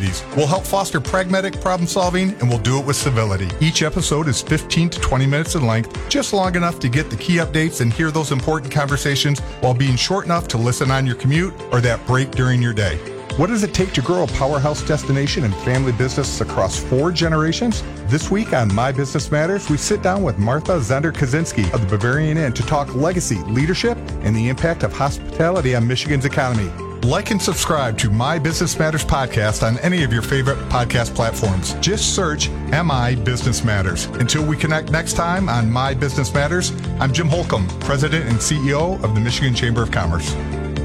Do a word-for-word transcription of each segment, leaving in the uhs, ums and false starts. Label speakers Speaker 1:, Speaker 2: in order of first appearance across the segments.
Speaker 1: communities. We'll help foster pragmatic problem solving, and we'll do it with civility. Each episode is fifteen to twenty minutes in length, just long enough to get the key updates and hear those important conversations while being short enough to listen on your commute or that break during your day. What does it take to grow a powerhouse destination and family business across four generations? This week on My Business Matters, we sit down with Martha Zender-Kaczynski of the Bavarian Inn to talk legacy, leadership, and the impact of hospitality on Michigan's economy. Like and subscribe to My Business Matters podcast on any of your favorite podcast platforms. Just search M I Business Matters. Until we connect next time on My Business Matters, I'm Jim Holcomb, President and C E O of the Michigan Chamber of Commerce.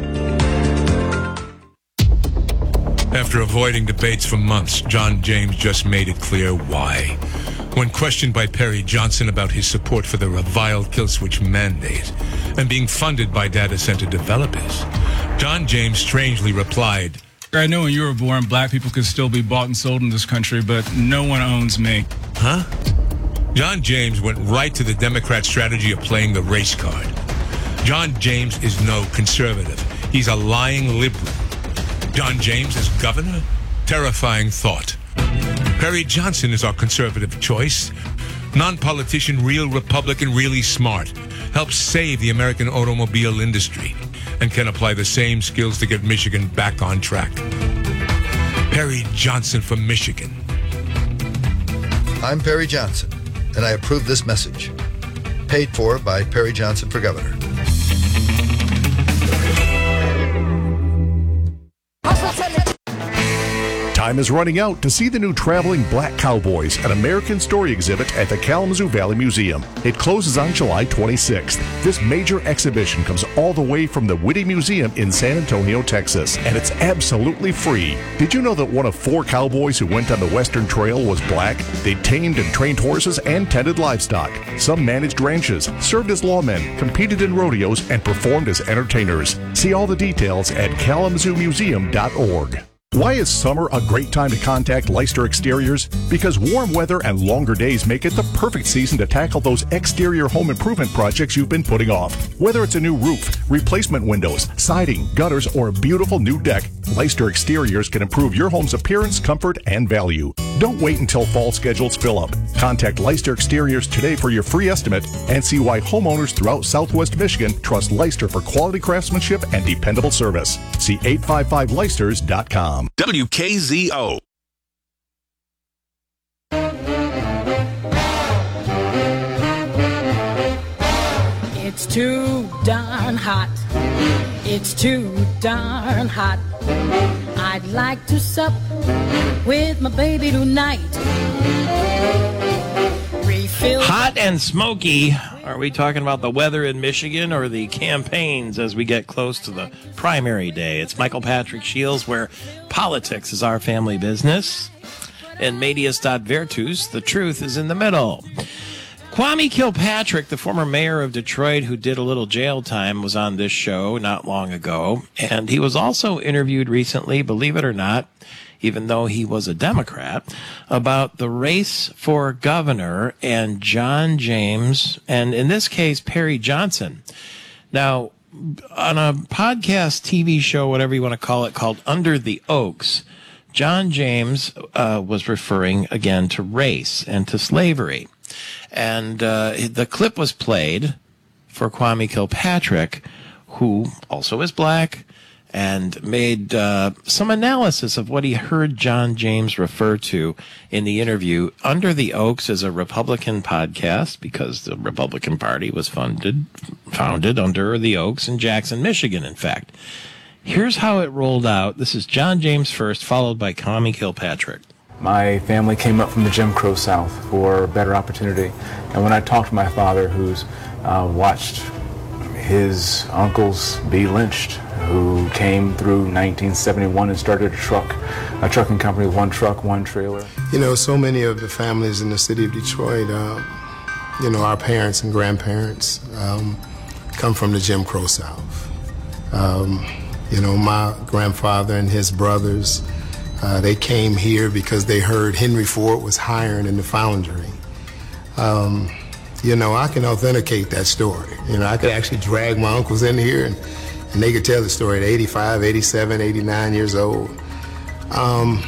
Speaker 2: After avoiding debates for months, John James just made it clear why. When questioned by Perry Johnson about his support for the reviled kill switch mandate and being funded by data center developers, John James strangely replied,
Speaker 3: I know when you were born, black people could still be bought and sold in this country, but no one owns me.
Speaker 2: Huh? John James went right to the Democrat strategy of playing the race card. John James is no conservative. He's a lying liberal. John James as governor? Terrifying thought. Perry Johnson is our conservative choice. Non-politician, real Republican, really smart. Helps save the American automobile industry and can apply the same skills to get Michigan back on track. Perry Johnson for Michigan.
Speaker 4: I'm Perry Johnson, and I approve this message. Paid for by Perry Johnson for Governor.
Speaker 5: Time is running out to see the new Traveling Black Cowboys, an American story exhibit at the Kalamazoo Valley Museum. It closes on July twenty-sixth. This major exhibition comes all the way from the Whitty Museum in San Antonio, Texas, and it's absolutely free. Did you know that one of four cowboys who went on the Western Trail was black? They tamed and trained horses and tended livestock. Some managed ranches, served as lawmen, competed in rodeos, and performed as entertainers. See all the details at kalamazoo museum dot org. Why is summer a great time to contact Leicester Exteriors? Because warm weather and longer days make it the perfect season to tackle those exterior home improvement projects you've been putting off. Whether it's a new roof, replacement windows, siding, gutters, or a beautiful new deck, Leicester Exteriors can improve your home's appearance, comfort, and value. Don't wait until fall schedules fill up. Contact Leicester Exteriors today for your free estimate and see why homeowners throughout Southwest Michigan trust Leicester for quality craftsmanship and dependable service. See eight five five leicesters dot com.
Speaker 6: W K Z O.
Speaker 7: It's too darn hot. It's too darn hot. I'd like to sup with my baby tonight. Refill.
Speaker 8: Hot and smoky. Are we talking about the weather in Michigan or the campaigns as we get close to the primary day? It's Michael Patrick Shields, where politics is our family business. And Medius dot Virtus, the truth is in the middle. Kwame Kilpatrick, the former mayor of Detroit who did a little jail time, was on this show not long ago. And he was also interviewed recently, believe it or not, even though he was a Democrat, about the race for governor and John James, and in this case, Perry Johnson. Now, on a podcast, T V show, whatever you want to call it, called Under the Oaks, John James uh, was referring again to race and to slavery. And uh, the clip was played for Kwame Kilpatrick, who also is black, and made uh, some analysis of what he heard John James refer to in the interview. Under the Oaks is a Republican podcast because the Republican Party was funded, founded under the Oaks in Jackson, Michigan, in fact. Here's how it rolled out. This is John James first, followed by Kwame Kilpatrick.
Speaker 9: My family came up from the Jim Crow South for better opportunity. And when I talked to my father, who's uh, watched his uncles be lynched, who came through nineteen seventy-one and started a truck, a trucking company, one truck, one trailer.
Speaker 10: You know, so many of the families in the city of Detroit, uh, you know, our parents and grandparents um, come from the Jim Crow South. Um, you know, my grandfather and his brothers, Uh, they came here because they heard Henry Ford was hiring in the foundry. Um, you know, I can authenticate that story. You know, I could actually drag my uncles in here and, and they could tell the story at eighty-five, eighty-seven, eighty-nine years old. Um,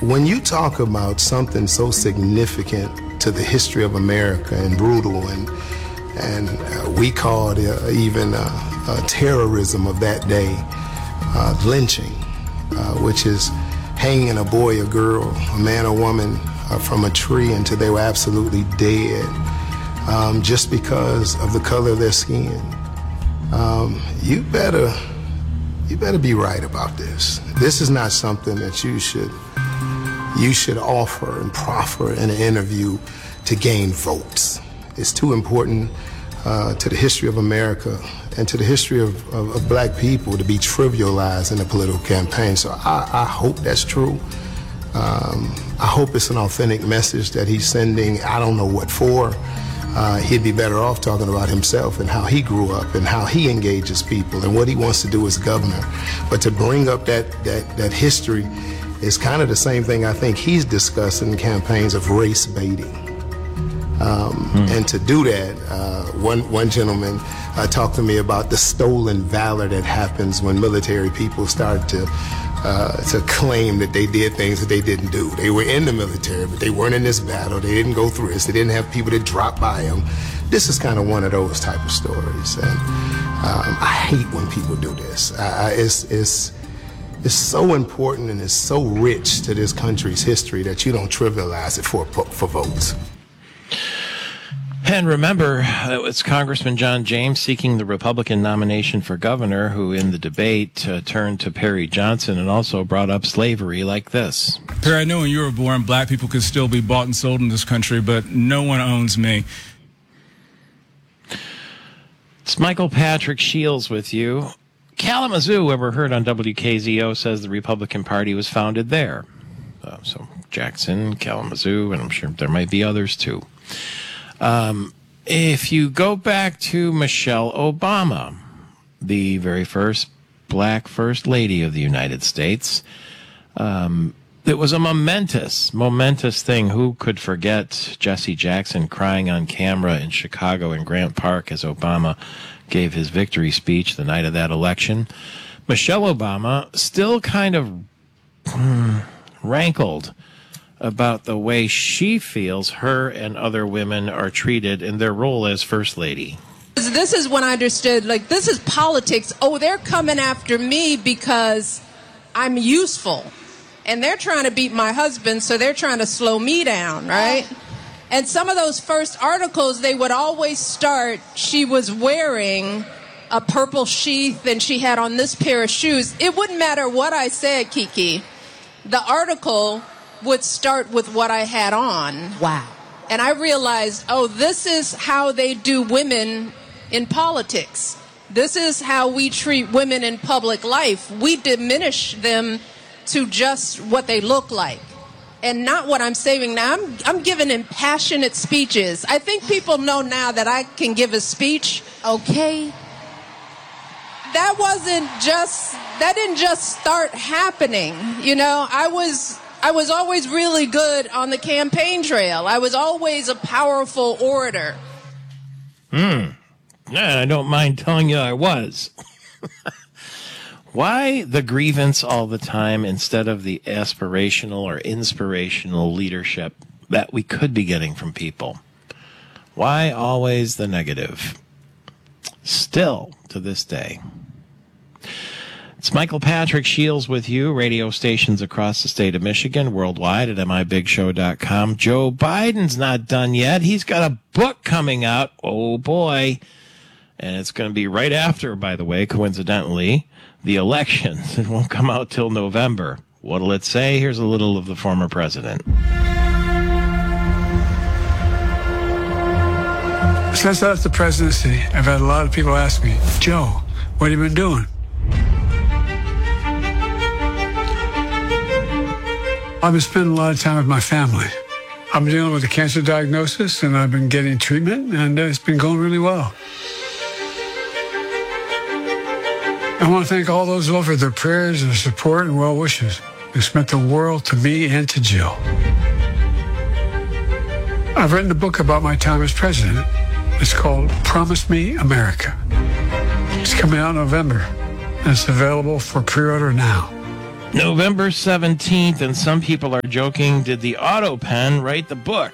Speaker 10: when you talk about something so significant to the history of America and brutal, and and uh, we called uh, even uh, uh, terrorism of that day, uh, lynching, uh, which is hanging a boy, a girl, a man or woman uh, from a tree until they were absolutely dead, um, just because of the color of their skin. Um, you better, you better be right about this. This is not something that you should, you should offer and proffer in an interview to gain votes. It's too important uh, to the history of America and to the history of, of, of black people to be trivialized in a political campaign. So I, I hope that's true. Um, I hope it's an authentic message that he's sending. I don't know what for. Uh, he'd be better off talking about himself and how he grew up and how he engages people and what he wants to do as governor. But to bring up that, that, that history is kind of the same thing I think he's discussed in campaigns of race baiting. Um, hmm. And to do that, uh, one, one gentleman uh, talked to me about the stolen valor that happens when military people start to uh, to claim that they did things that they didn't do. They were in the military, but they weren't in this battle. They didn't go through this. They didn't have people that dropped by them. This is kind of one of those type of stories. And um, I hate when people do this. I, I, it's, it's, it's so important and it's so rich to this country's history that you don't trivialize it for, for votes.
Speaker 8: And remember, it was Congressman John James seeking the Republican nomination for governor who, in the debate, uh, turned to Perry Johnson and also brought up slavery like this.
Speaker 3: Perry, I know when you were born, black people could still be bought and sold in this country, but no one owns me.
Speaker 8: It's Michael Patrick Shields with you. Kalamazoo, ever heard on W K Z O, says the Republican Party was founded there. Uh, so Jackson, Kalamazoo, and I'm sure there might be others too. Um, if you go back to Michelle Obama, the very first black first lady of the United States, um, it was a momentous, momentous thing. Who could forget Jesse Jackson crying on camera in Chicago in Grant Park as Obama gave his victory speech the night of that election? Michelle Obama still kind of hmm, rankled about the way she feels her and other women are treated in their role as First Lady.
Speaker 6: This is when I understood, like, this is politics. Oh, they're coming after me because I'm useful. And they're trying to beat my husband, so they're trying to slow me down, right? And some of those first articles, they would always start, she was wearing a purple sheath and she had on this pair of shoes. It wouldn't matter what I said, Kiki. The article would start with what I had on.
Speaker 7: Wow.
Speaker 6: And I realized, oh, this is how they do women in politics. This is how we treat women in public life. We diminish them to just what they look like and not what I'm saying now. I'm, I'm giving impassionate speeches. I think people know now that I can give a speech.
Speaker 7: Okay.
Speaker 6: That wasn't just, that didn't just start happening. You know, I was... I was always really good on the campaign trail. I was always a powerful orator.
Speaker 8: Hmm. Yeah, I don't mind telling you I was. Why the grievance all the time instead of the aspirational or inspirational leadership that we could be getting from people? Why always the negative? Still to this day. It's Michael Patrick Shields with you, radio stations across the state of Michigan, worldwide at M I Big Show dot com. Joe Biden's not done yet. He's got a book coming out. Oh, boy. And it's going to be right after, by the way, coincidentally, the elections. It won't come out till November. What'll it say? Here's a little of the former president.
Speaker 11: Since I left the presidency, I've had a lot of people ask me, Joe, what have you been doing? I've been spending a lot of time with my family. I've been dealing with a cancer diagnosis, and I've been getting treatment, and it's been going really well. I want to thank all those who offered their prayers, their support, and well wishes. It's meant the world to me and to Jill. I've written a book about my time as president. It's called Promise Me America. It's coming out in November, and it's available for pre-order now.
Speaker 8: November seventeenth, and some people are joking, did the auto pen write the book?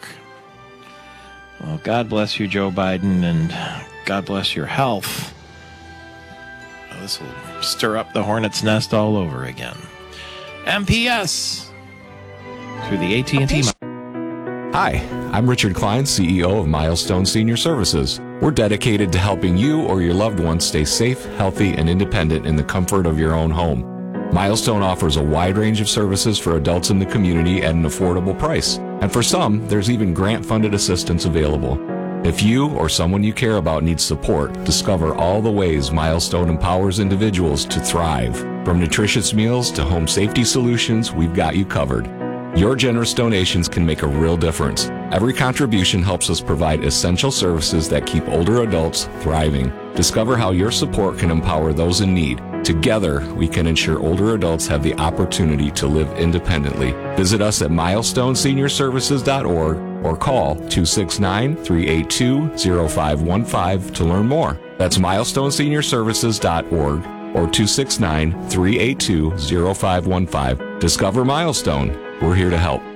Speaker 8: Well, God bless you, Joe Biden, and God bless your health. Well, this will stir up the hornet's nest all over again. M P S through the A T and T.
Speaker 12: Hi, I'm Richard Klein, C E O of Milestone Senior Services. We're dedicated to helping you or your loved ones stay safe, healthy, and independent in the comfort of your own home. Milestone offers a wide range of services for adults in the community at an affordable price. And for some, there's even grant-funded assistance available. If you or someone you care about needs support, discover all the ways Milestone empowers individuals to thrive. From nutritious meals to home safety solutions, we've got you covered. Your generous donations can make a real difference. Every contribution helps us provide essential services that keep older adults thriving. Discover how your support can empower those in need. Together, we can ensure older adults have the opportunity to live independently. Visit us at milestone senior services dot org or call two six nine, three eight two, zero five one five to learn more. That's milestone senior services dot org or two six nine, three eight two, zero five one five. Discover Milestone. We're here to help.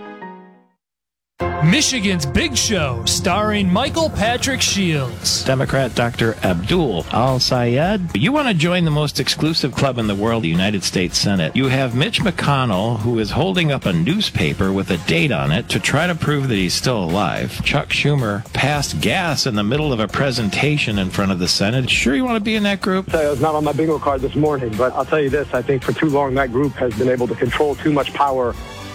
Speaker 13: Michigan's Big Show, starring Michael Patrick Shields.
Speaker 8: Democrat Doctor Abdul Al-Sayed. You want to join the most exclusive club in the world, the United States Senate. You have Mitch McConnell, who is holding up a newspaper with a date on it to try to prove that he's still alive. Chuck Schumer passed gas in the middle of a presentation in front of the Senate. Sure you want to be in that group?
Speaker 14: It's not on my bingo card this morning, but I'll tell you this. I think for too long that group has been able to control too much power.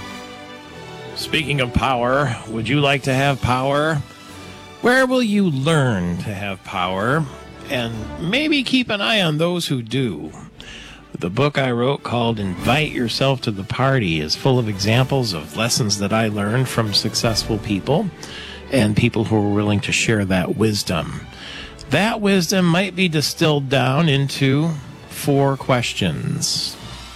Speaker 8: Speaking of power, would you like to have power? Where will you learn to have power? And maybe keep an eye on those who do. The book I wrote called Invite Yourself to the Party is full of examples of lessons that I learned from successful people and people who are willing to share that wisdom. That wisdom might be distilled down into four questions.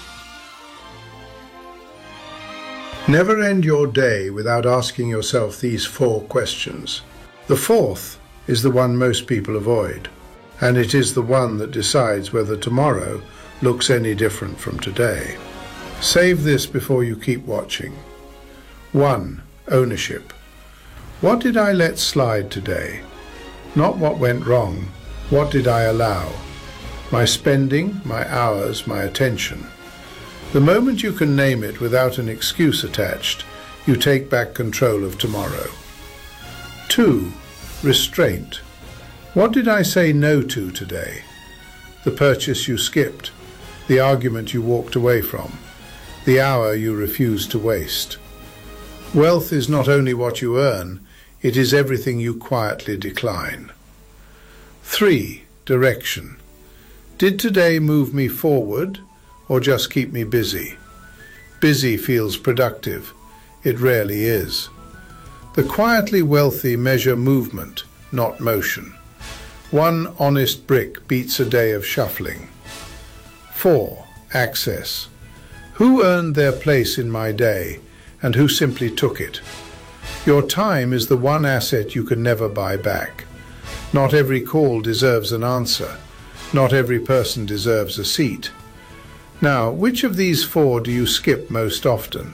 Speaker 15: Never end your day without asking yourself these four questions. The fourth is the one most people avoid, and it is the one that decides whether tomorrow looks any different from today. Save this before you keep watching. One, ownership. What did I let slide today? Not what went wrong. What did I allow? My spending, my hours, my attention. The moment you can name it without an excuse attached, you take back control of tomorrow. Two, restraint. What did I say no to today? The purchase you skipped, the argument you walked away from, the hour you refused to waste. Wealth is not only what you earn, it is everything you quietly decline. Three, direction. Did today move me forward, or just keep me busy? Busy feels productive. It rarely is. The quietly wealthy measure movement, not motion. One honest brick beats a day of shuffling. Four, access. Who earned their place in my day, and who simply took it? Your time is the one asset you can never buy back. Not every call deserves an answer. Not every person deserves a seat. Now, which of these four do you skip most often?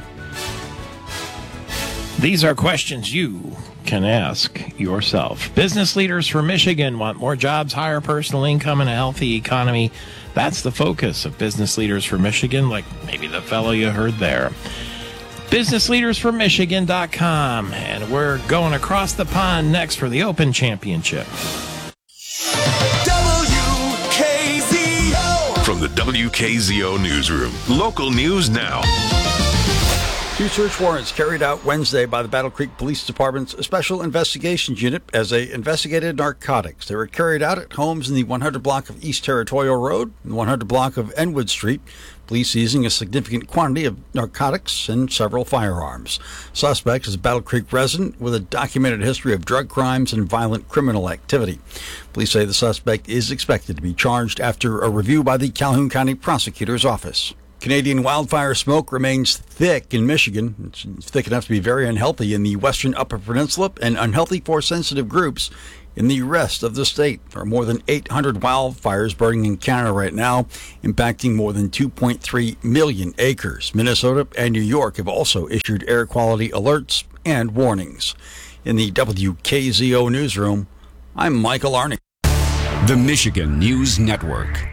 Speaker 8: These are questions you can ask yourself. Business leaders for Michigan want more jobs, higher personal income, and a healthy economy. That's the focus of Business Leaders for Michigan, like maybe the fellow you heard there. business leaders for michigan dot com. And we're going across the pond next for the Open Championship.
Speaker 16: From the W K Z O Newsroom, local news now.
Speaker 17: Two search warrants carried out Wednesday by the Battle Creek Police Department's Special Investigations Unit as they investigated narcotics. They were carried out at homes in the one hundred block of East Territorial Road and the one hundred block of Enwood Street. Police seizing a significant quantity of narcotics and several firearms. Suspect is a Battle Creek resident with a documented history of drug crimes and violent criminal activity. Police say the suspect is expected to be charged after a review by the Calhoun County Prosecutor's Office. Canadian wildfire smoke remains thick in Michigan. It's thick enough to be very unhealthy in the western Upper Peninsula and unhealthy for sensitive groups in the rest of the state. There are more than eight hundred wildfires burning in Canada right now, impacting more than two point three million acres. Minnesota and New York have also issued air quality alerts and warnings. In the W K Z O newsroom, I'm Michael Arnick.
Speaker 18: The Michigan News Network.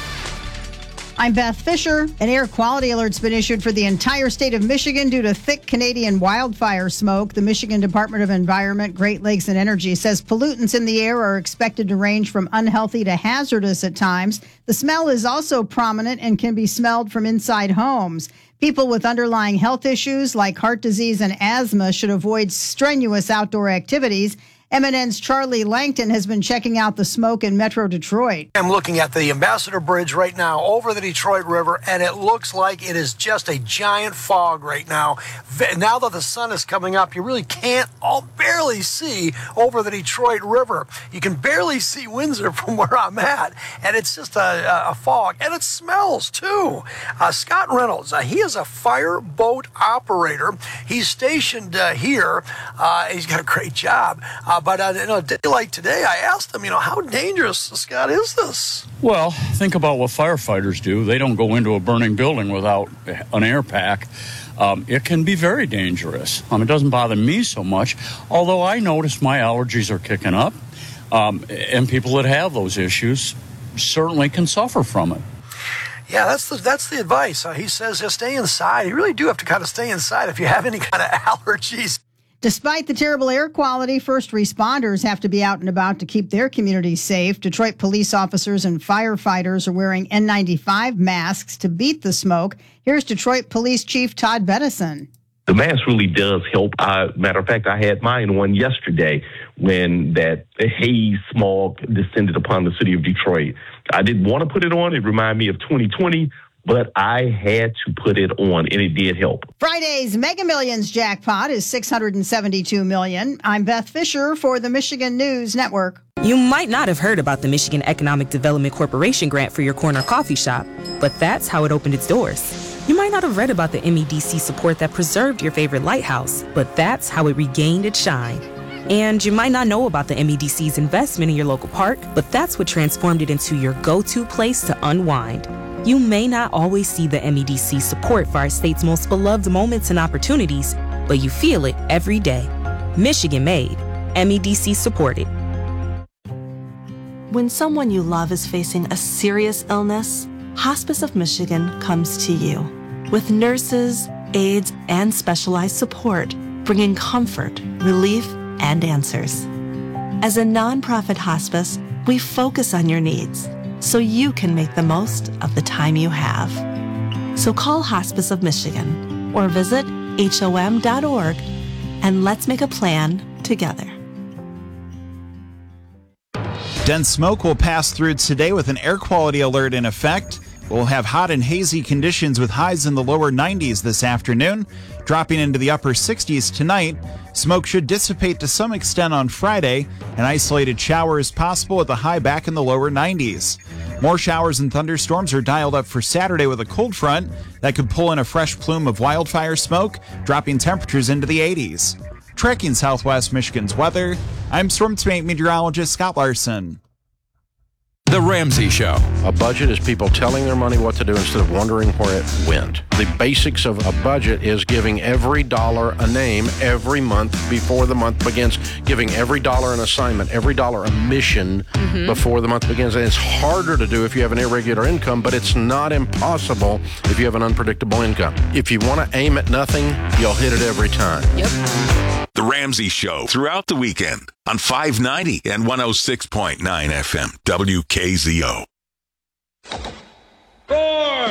Speaker 19: I'm Beth Fisher. An air quality alert's been issued for the entire state of Michigan due to thick Canadian wildfire smoke. The Michigan Department of Environment, Great Lakes and Energy says pollutants in the air are expected to range from unhealthy to hazardous at times. The smell is also prominent and can be smelled from inside homes. People with underlying health issues like heart disease and asthma should avoid strenuous outdoor activities. M N N's Charlie Langton has been checking out the smoke in Metro Detroit.
Speaker 20: I'm looking at the Ambassador Bridge right now over the Detroit River, and it looks like it is just a giant fog right now. Now that the sun is coming up, you really can't all barely see over the Detroit River. You can barely see Windsor from where I'm at, and it's just a, a fog, and it smells too. Uh, Scott Reynolds, uh, he is a fireboat operator. He's stationed uh, here. Uh, he's got a great job. Uh, But uh, you know, a day like today, I asked him, you know, how dangerous, Scott, is this?
Speaker 21: Well, think about what firefighters do. They don't go into a burning building without an air pack. Um, it can be very dangerous. Um, it doesn't bother me so much, although I notice my allergies are kicking up, um, and people that have those issues certainly can suffer from it.
Speaker 20: Yeah, that's the that's the advice. Uh, he says uh, stay inside. You really do have to kind of stay inside if you have any kind of allergies.
Speaker 19: Despite the terrible air quality, first responders have to be out and about to keep their communities safe. Detroit police officers and firefighters are wearing N ninety-five masks to beat the smoke. Here's Detroit Police Chief Todd Bettison.
Speaker 22: The mask really does help. Uh, matter of fact, I had mine on yesterday when that haze smog descended upon the city of Detroit. I didn't want to put it on. It reminded me of twenty twenty. But I had to put it on, and it did help.
Speaker 19: Friday's Mega Millions jackpot is six hundred seventy-two million dollars. I'm Beth Fisher for the Michigan News Network.
Speaker 23: You might not have heard about the Michigan Economic Development Corporation grant for your corner coffee shop, but that's how it opened its doors. You might not have read about the M E D C support that preserved your favorite lighthouse, but that's how it regained its shine. And you might not know about the M E D C's investment in your local park, but that's what transformed it into your go-to place to unwind. You may not always see the M E D C support for our state's most beloved moments and opportunities, but you feel it every day. Michigan made. M E D C supported.
Speaker 24: When someone you love is facing a serious illness, Hospice of Michigan comes to you with nurses, aides, and specialized support, bringing comfort, relief, and answers. As a nonprofit hospice, we focus on your needs so you can make the most of the time you have. So call Hospice of Michigan or visit H O M dot org and let's make a plan together.
Speaker 25: Dense smoke will pass through today with an air quality alert in effect. We'll have hot and hazy conditions with highs in the lower nineties this afternoon, dropping into the upper sixties tonight. Smoke should dissipate to some extent on Friday. An isolated shower is possible with a high back in the lower nineties. More showers and thunderstorms are dialed up for Saturday with a cold front that could pull in a fresh plume of wildfire smoke, dropping temperatures into the eighties. Tracking Southwest Michigan's weather, I'm Storm Team meteorologist Scott Larson.
Speaker 26: The Ramsey Show. A budget is people telling their money what to do instead of wondering where it went. The basics of a budget is giving every dollar a name every month before the month begins, giving every dollar an assignment, every dollar a mission mm-hmm. before the month begins. And it's harder to do if you have an irregular income, but it's not impossible if you have an unpredictable income. If you want to aim at nothing, you'll hit it every time.
Speaker 23: Yep.
Speaker 16: The Ramsey Show throughout the weekend on five ninety and one oh six point nine F M W K Z O.
Speaker 27: Four.